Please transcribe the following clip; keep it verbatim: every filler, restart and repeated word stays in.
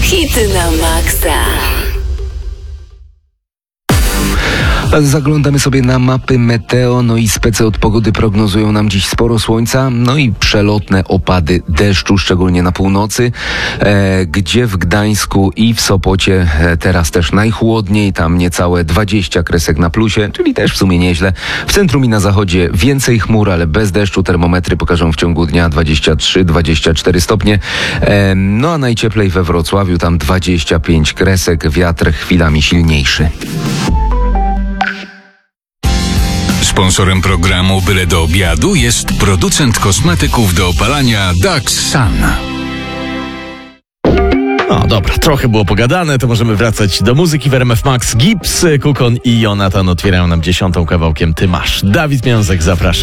Hity na maksa. Zaglądamy sobie na mapy meteo, no i spece od pogody prognozują nam dziś sporo słońca, no i przelotne opady deszczu, szczególnie na północy, e, gdzie w Gdańsku i w Sopocie e, teraz też najchłodniej, tam niecałe dwadzieścia kresek na plusie, czyli też w sumie nieźle. W centrum i na zachodzie więcej chmur, ale bez deszczu, termometry pokażą w ciągu dnia dwadzieścia trzy dwadzieścia cztery stopnie, e, no a najcieplej we Wrocławiu, tam dwadzieścia pięć kresek, wiatr chwilami silniejszy. Sponsorem programu Byle do obiadu jest producent kosmetyków do opalania Dax Sun. No dobra, trochę było pogadane, to możemy wracać do muzyki w R M F Max. Gips, Kukon i Jonatan otwierają nam dziesiątą kawałkiem Ty masz. Dawid Miązek, zapraszam.